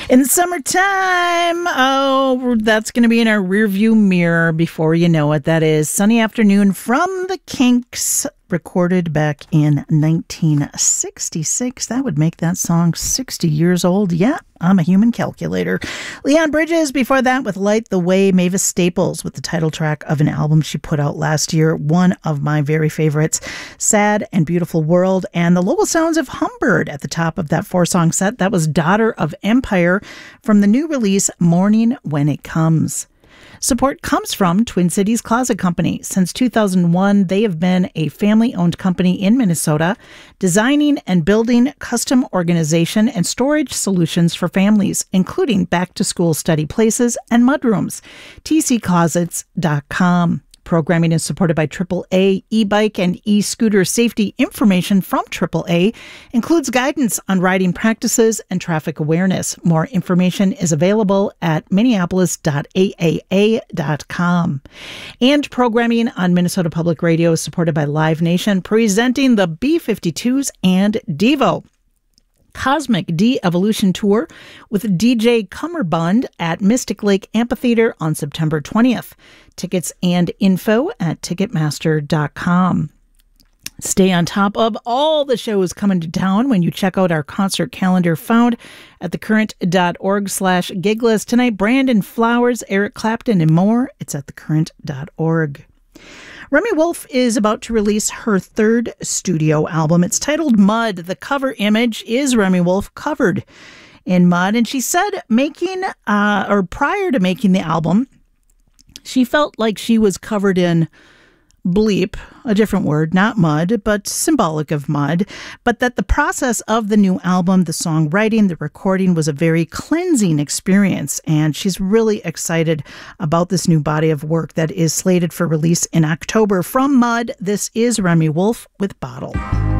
In the summertime, oh, that's going to be in our rearview mirror before you know it. That is Sunny Afternoon from the Kinks, recorded back in 1966. That would make that song 60 years old. Yeah, I'm a human calculator. Leon Bridges before that with Light the Way. Mavis Staples with the title track of an album she put out last year. One of my very favorites, Sad and Beautiful World. And the local sounds of Humbird at the top of that 4-song set. That was Daughter of Empire from the new release Morning When It Comes. Support comes from Twin Cities Closet Company. Since 2001, they have been a family-owned company in Minnesota, designing and building custom organization and storage solutions for families, including back-to-school study places and mudrooms. tcclosets.com. Programming is supported by AAA. E-bike and e-scooter safety information from AAA includes guidance on riding practices and traffic awareness. More information is available at minneapolis.aaa.com. And programming on Minnesota Public Radio is supported by Live Nation, presenting the B-52s and Devo. Cosmic De-Evolution Tour with DJ Cummerbund at Mystic Lake Amphitheater on September 20th. Tickets and info at Ticketmaster.com. Stay on top of all the shows coming to town when you check out our concert calendar found at thecurrent.org/giglist. Tonight, Brandon Flowers, Eric Clapton, and more. It's at thecurrent.org. Remi Wolf is about to release her third studio album. It's titled Mud. The cover image is Remi Wolf covered in mud. And she said prior to making the album, she felt like she was covered in bleep, a different word, not mud, but symbolic of mud, but that the process of the new album, the songwriting, the recording was a very cleansing experience, and she's really excited about this new body of work that is slated for release in October. From Mud, this is Remi Wolf with Bottle.